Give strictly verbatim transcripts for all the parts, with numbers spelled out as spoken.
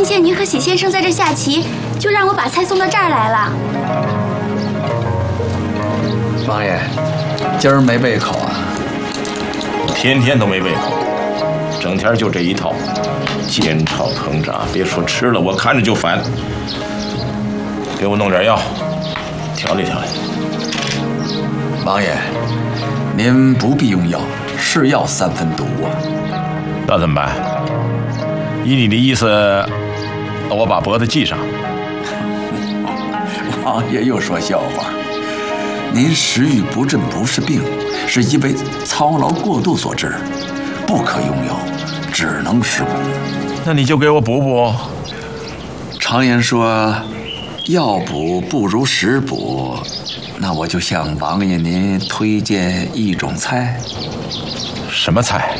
见您和喜先生在这下棋，就让我把菜送到这儿来了。 王爷，今儿没胃口啊？ 天天都没胃口，整天就这一套，煎炒烹炸，别说吃了，我看着就烦。给我弄点药，调理调理。 王爷，您不必用药，是药三分毒啊。 那怎么办？依你的意思，我把脖子系上。 王爷又说笑话。您食欲不振不是病，是因为操劳过度所致，不可用药，只能食补。 那你就给我补补。 常言说，药补不如食补，那我就向王爷您推荐一种菜。 什么菜？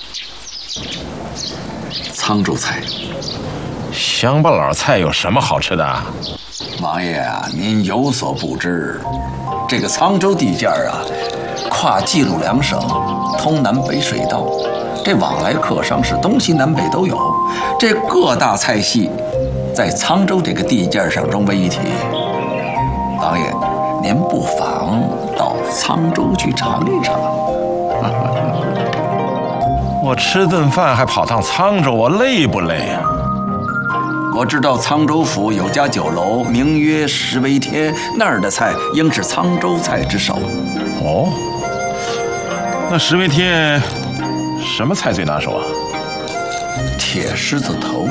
沧州菜。 乡巴佬菜有什么好吃的啊？ 王爷啊，您有所不知，这个沧州地界儿啊，跨冀鲁两省，通南北水道，这往来客商是东西南北都有，这各大菜系在沧州这个地界上融为一体。王爷，您不妨到沧州去尝一尝。 我吃顿饭还跑趟沧州，我累不累啊？ 我知道沧州府有家酒楼，名曰食为天，那儿的菜应是沧州菜之首。 哦，那食为天什么菜最拿手啊？ 铁狮子头。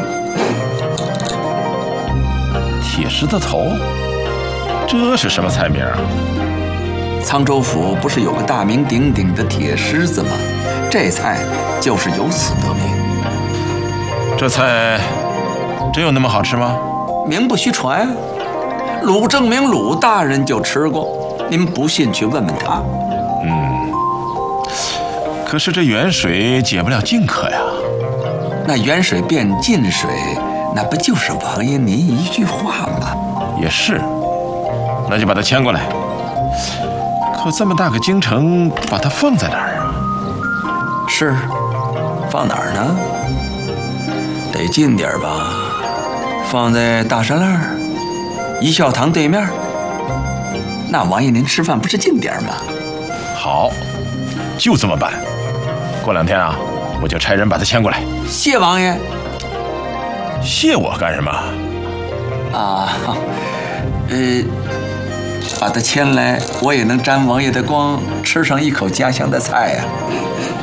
铁狮子头？这是什么菜名啊？ 沧州府不是有个大名鼎鼎的铁狮子吗？这菜就是由此得名。 这菜真有那么好吃吗？ 名不虚传啊，鲁正明鲁大人就吃过，您不信去问问他。 嗯，可是这远水解不了近渴呀。 那远水变近水，那不就是王爷您一句话吗？ 也是，那就把它牵过来。可这么大个京城，把它放在哪儿啊？ 是，放哪儿呢？得近点儿吧，放在大栅栏一笑堂对面。那王爷您吃饭不是近点儿吗？ 好，就这么办。过两天啊，我就差人把它牵过来。 谢王爷。 谢我干什么？ 啊，呃，把它牵来，我也能沾王爷的光，吃上一口家乡的菜呀、啊。